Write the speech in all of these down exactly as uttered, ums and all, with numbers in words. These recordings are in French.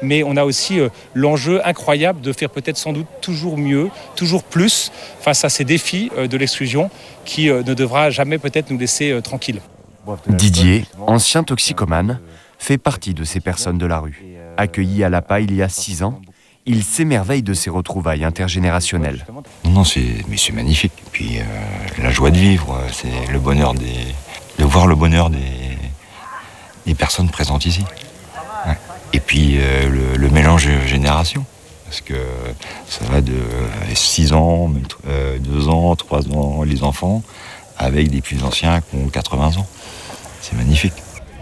mais on a aussi euh, l'enjeu incroyable de faire peut-être sans doute toujours mieux, toujours plus face à ces défis euh, de l'exclusion qui euh, ne devra jamais peut-être nous laisser euh, tranquilles. Didier, ancien toxicomane, fait partie de ces personnes de la rue. Accueilli à l'A P A il y a six ans, il s'émerveille de ces retrouvailles intergénérationnelles. Non, c'est, mais c'est magnifique. Et puis euh, la joie de vivre, c'est le bonheur des, de voir le bonheur des, des personnes présentes ici. Ouais. Et puis euh, le, le mélange de générations, parce que ça va de six ans, deux ans, trois ans, les enfants, avec des plus anciens qui ont quatre-vingts ans. C'est magnifique.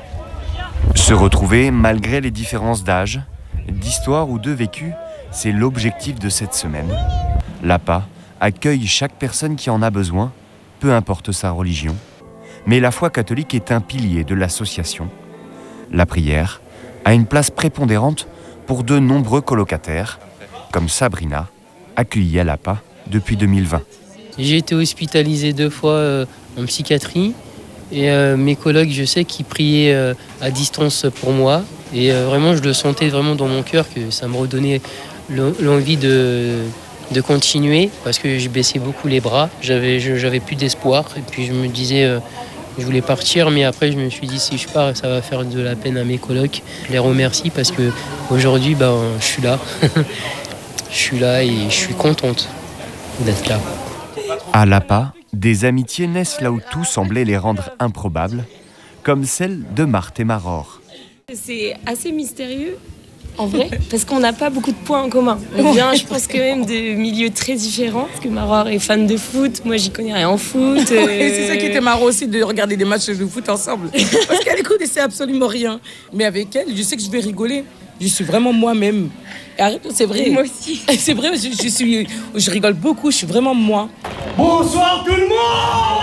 Se retrouver malgré les différences d'âge, d'histoire ou de vécu, c'est l'objectif de cette semaine. L'A P A accueille chaque personne qui en a besoin, peu importe sa religion. Mais la foi catholique est un pilier de l'association. La prière a une place prépondérante pour de nombreux colocataires, comme Sabrina, accueillie à l'A P A depuis deux mille vingt. J'ai été hospitalisé deux fois euh, en psychiatrie. Et euh, mes collègues, je sais qu'ils priaient euh, à distance pour moi. Et euh, vraiment, je le sentais vraiment dans mon cœur que ça me redonnait l'envie de, de continuer parce que je baissais beaucoup les bras. J'avais, je, j'avais plus d'espoir. Et puis je me disais, euh, je voulais partir. Mais après, je me suis dit, si je pars, ça va faire de la peine à mes collègues. Je les remercie parce qu'aujourd'hui, ben, je suis là. Je suis là et je suis contente d'être là. À l'A P A, des amitiés naissent là où tout semblait les rendre improbables, comme celle de Marthe et Maror. C'est assez mystérieux, en vrai, parce qu'on n'a pas beaucoup de points en commun. On vient, je pense, quand même de milieux très différents, parce que Maror est fan de foot, moi j'y connais rien en foot. Euh... Oui, c'est ça qui était marrant aussi, de regarder des matchs de foot ensemble, parce qu'elle ne connaissait absolument rien. Mais avec elle, je sais que je vais rigoler. Je suis vraiment moi-même. Arrête, c'est vrai. Moi aussi. C'est vrai, je, je, suis, je rigole beaucoup, je suis vraiment moi. Bonsoir tout le monde!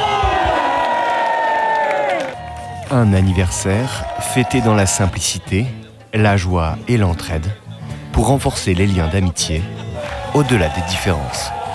Un anniversaire fêté dans la simplicité, la joie et l'entraide pour renforcer les liens d'amitié au-delà des différences.